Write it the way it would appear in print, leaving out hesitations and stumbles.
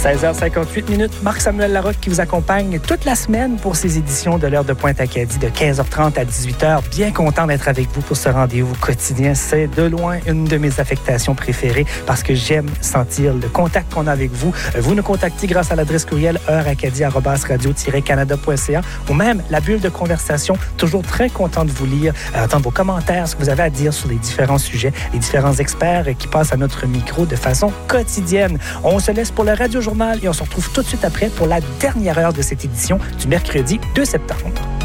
16h58, Marc-Samuel Larocque qui vous accompagne toute la semaine pour ces éditions de l'heure de pointe Acadie de 15h30 à 18h. Bien content d'être avec vous pour ce rendez-vous quotidien. C'est de loin une de mes affectations préférées parce que j'aime sentir le contact qu'on a avec vous. Vous nous contactez grâce à l'adresse courriel heuracadie@radio-canada.ca ou même la bulle de conversation. Toujours très content de vous lire, entendre vos commentaires, ce que vous avez à dire sur les différents sujets, les différents experts qui passent à notre micro de façon quotidienne. On se laisse pour le Radio Journal et on se retrouve tout de suite après pour la dernière heure de cette édition du mercredi 2 septembre.